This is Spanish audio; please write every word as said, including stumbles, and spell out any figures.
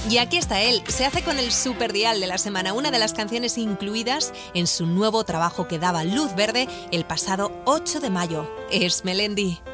Y aquí está él, se hace con el Superdial de la semana, una de las canciones incluidas en su nuevo trabajo que daba luz verde el pasado ocho de mayo. Es Melendi.